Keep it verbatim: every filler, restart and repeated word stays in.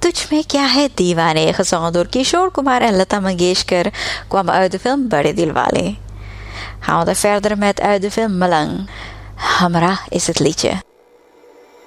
Tuch Me Kya Hai Deewane, gezongen door Kishore Kumar en Lata Mangeshkar, kwam uit de film Bade Dilwale. Gaan we dan verder met uit de film Malang. Hamra is het liedje.